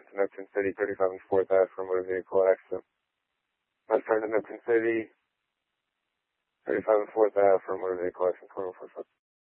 to Neptune City, 35 and 4th Ave for a motor vehicle accident. Left turn to Neptune City, 35 and 4th Ave for a motor vehicle accident, 2145.